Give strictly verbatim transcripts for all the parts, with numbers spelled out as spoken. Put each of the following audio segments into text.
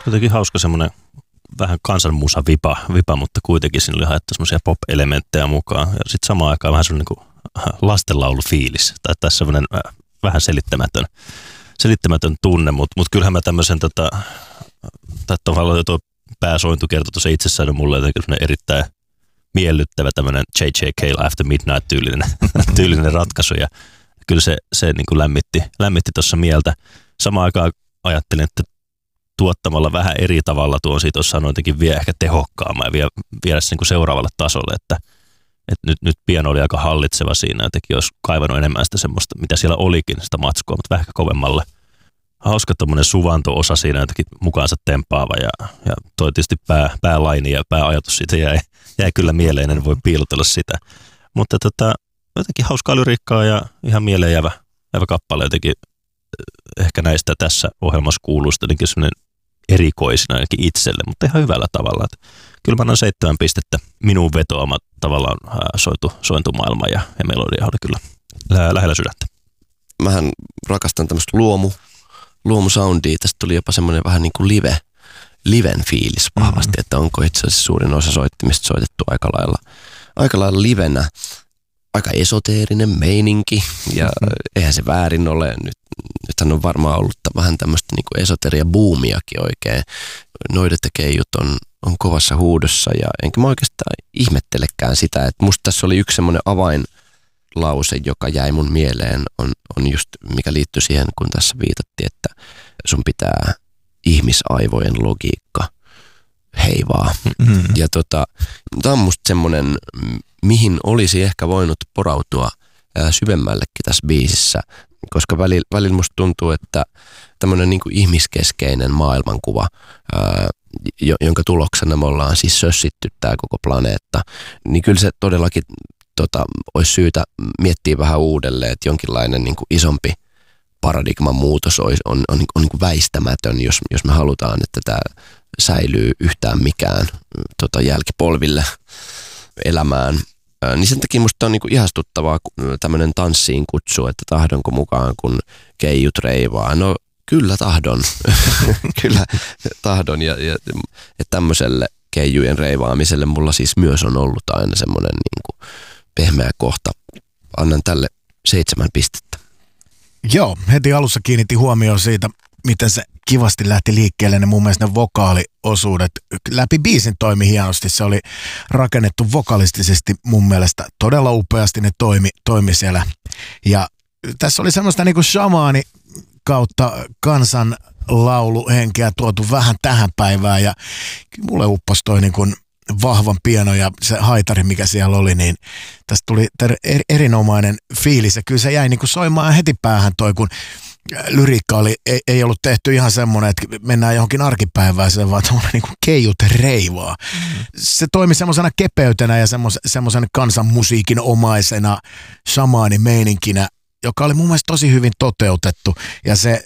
Jotenkin hauska semmoinen vähän kansanmusa vipa, vipa, mutta kuitenkin siinä oli haettu semmoisia pop-elementtejä mukaan. Ja sitten samaan aikaan vähän semmoinen niin lastenlaulufiilis. Tai tässä semmoinen vähän selittämätön, selittämätön tunne, mutta mut kyllähän mä tämmöisen, tota, tai tavallaan tuo pääsointu kertoi tuossa itsessään on mulle jotenkin semmoinen erittäin miellyttävä tämmöinen J J Cale After Midnight-tyylinen tyylinen ratkaisu. Ja kyllä se, se niin kuin lämmitti, lämmitti tuossa mieltä. Samaan aikaan ajattelin, että tuottamalla vähän eri tavalla tuon siitä olisi saanut jotenkin vielä ehkä tehokkaamman ja vie, viedä sen niin kuin seuraavalle tasolle, että, että nyt, nyt piano oli aika hallitseva siinä, jotenkin olisi kaivannut enemmän sitä semmoista, mitä siellä olikin, sitä matskua, mutta vähän kovemmalle. Hauska tommoinen suvanto-osa siinä jotenkin mukaansa tempaava ja, ja toi tietysti pää, päälaini ja pääajatus siitä jäi, jäi kyllä mieleen, en voi piilotella sitä. Mutta tota, jotenkin hauskaa lyriikkaa ja ihan mieleen jäävä, jäävä kappale jotenkin ehkä näistä tässä ohjelmassa kuuluu jotenkin semmoinen erikoisina ainakin itselle, mutta ihan hyvällä tavalla. Että kyllä mä annan seitsemän pistettä minun vetoama tavallaan sointu, sointumaailma ja, ja melodia oli kyllä lä- lähellä sydäntä. Mähän rakastan tämmöistä luomu, luomusoundia. Tästä tuli jopa semmoinen vähän niin kuin live, liven fiilis vahvasti, mm-hmm. että onko itse asiassa suurin osa soittimista soitettu aika lailla, aika lailla livenä. Aika esoteerinen meininki ja mm-hmm. eihän se väärin ole. Nyt, nythän on varmaan ollut vähän tämmöistä niin kuin esoteria-buumiakin oikein. Noidet ja keijut on, on kovassa huudossa ja enkä mä oikeastaan ihmettelekään sitä, että musta tässä oli yksi semmoinen avainlause, joka jäi mun mieleen, on, on just mikä liittyy siihen, kun tässä viitattiin, että sun pitää ihmisaivojen logiikka heivaa. Mm-hmm. Ja tota, tää on musta semmoinen, mihin olisi ehkä voinut porautua ää, syvemmällekin tässä biisissä, koska välillä, välillä musta tuntuu, että tämmöinen niin kuin ihmiskeskeinen maailmankuva, ää, jonka tuloksena me ollaan siis sössitty tää koko planeetta, niin kyllä se todellakin tota, olisi syytä miettiä vähän uudelleen, että jonkinlainen niin kuin isompi paradigman muutos olisi, on, on, on, on niin kuin väistämätön, jos, jos me halutaan, että tämä säilyy yhtään mikään tota, jälkipolville elämään. Ää, niin sen takia musta on niinku ihastuttavaa tämmöinen tanssiin kutsu, että tahdonko mukaan, kun keijut reivaa. No kyllä tahdon, kyllä tahdon ja, ja että tämmöiselle keijujen reivaamiselle mulla siis myös on ollut aina semmoinen niinku pehmeä kohta. Annan tälle seitsemän pistettä. Joo, heti alussa kiinnitti huomioon siitä, miten se kivasti lähti liikkeelle, ne mun mielestä ne vokaaliosuudet. Läpi biisin toimi hienosti, se oli rakennettu vokalistisesti mun mielestä todella upeasti, ne toimi, toimi siellä. Ja tässä oli semmoista niinku shamaani kautta kansan lauluhenkeä tuotu vähän tähän päivään ja mulle upposi toi niinku vahvan piano ja se haitari, mikä siellä oli, niin tästä tuli ter- erinomainen fiilis ja kyllä se jäi niinku soimaan heti päähän toi, kun lyriikka oli, ei, ei ollut tehty ihan semmoinen, että mennään johonkin arkipäivään, vaan tommoinen niin kuin keijut reivaa. Mm-hmm. Se toimi semmoisena kepeytenä ja semmoisen kansanmusiikin omaisena shamaanimeininkinä, joka oli mun mielestä tosi hyvin toteutettu. Ja se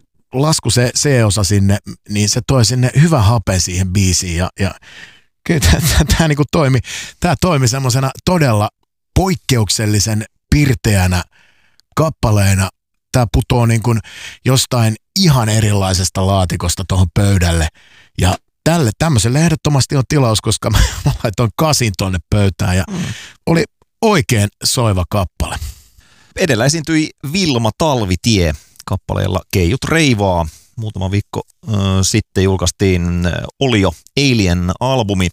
lasku, se C-osa sinne, niin se toi sinne hyvä hape siihen biisiin. Ja, ja kyllä tämä niinku toimi, tää toimi semmoisena todella poikkeuksellisen pirteänä kappaleena. Tämä putoo niin kuin jostain ihan erilaisesta laatikosta tuohon pöydälle. Ja tälle tämmöiselle ehdottomasti on tilaus, koska mä laitoin kasin tuonne pöytään ja mm. oli oikein soiva kappale. Edellä esiintyi Vilma Talvitie kappaleella Keijut reivaa. Muutama viikko äh, sitten julkaistiin Olio Alien-albumi.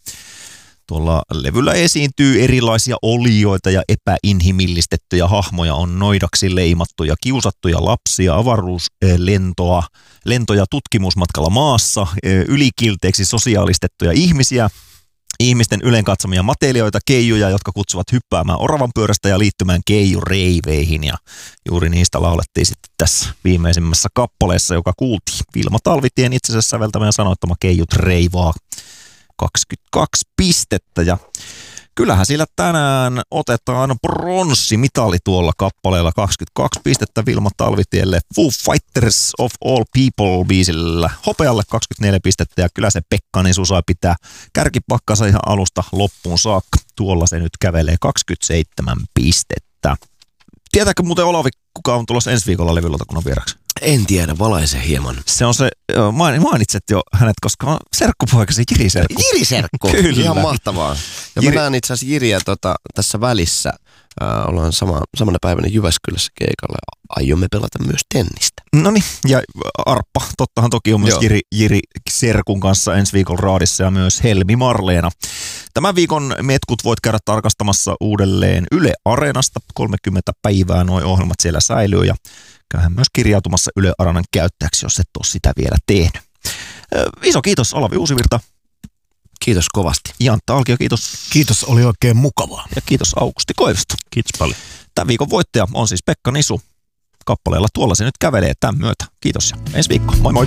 Tuolla levyllä esiintyy erilaisia olioita ja epäinhimillistettyjä hahmoja, on noidaksi leimattuja, kiusattuja lapsia, avaruuslentoa, lentoja tutkimusmatkalla maassa, ylikilteeksi sosiaalistettuja ihmisiä, ihmisten ylenkatsomia matelioita, keijuja, jotka kutsuvat hyppäämään oravan pyörästä ja liittymään keijureiveihin. Ja juuri niistä laulettiin sitten tässä viimeisimmässä kappaleessa, joka kuultiin Vilma Talvitien itse asiassa säveltämä ja sanoittama Keijut reivaa. kaksikymmentäkaksi pistettä ja kyllähän sillä tänään otetaan pronssimitali tuolla kappaleella. Kaksikymmentäkaksi pistettä Vilma Talvitielle Foo Fighters of All People -biisillä. Hopealle kaksikymmentäneljä pistettä ja kyllä se Pekkanen Susa pitää kärkipakkansa ihan alusta loppuun saakka. Tuolla se nyt kävelee kaksikymmentäseitsemän pistettä. Tietääkö muuten Olavi, kuka on tulossa ensi viikolla levylautakunnan vieraksi? En tiedä, valaise hieman. Se on se, mainitset jo hänet, koska on serkkupoikasi Jiri Serkku. Jiri Serkku, Kyllä. Ihan mahtavaa. Ja Jiri... mä näen itse asiassa Jiriä tota, tässä välissä. Äh, ollaan sama, samana päivänä Jyväskylässä keikalla. Aiomme pelata myös tennistä. No niin, ja Arppa, tottahan toki on myös Jiri, Jiri Serkun kanssa ensi viikolla raadissa ja myös Helmi Marleena. Tämän viikon metkut voit käydä tarkastamassa uudelleen Yle Areenasta. kolmekymmentä päivää nuo ohjelmat siellä säilyy ja käyhän myös kirjautumassa Yle Areenan käyttäjäksi, jos et ole sitä vielä tehnyt. Iso kiitos Olavi Uusivirta. Kiitos kovasti. Jantta Alkio, kiitos. Kiitos, oli oikein mukavaa. Ja kiitos Aukusti Koivisto. Kiitos paljon. Tämän viikon voittaja on siis Pekka Nisu. Kappaleella Tuolla se nyt kävelee tämän myötä. Kiitos ja ensi viikko. Moi moi.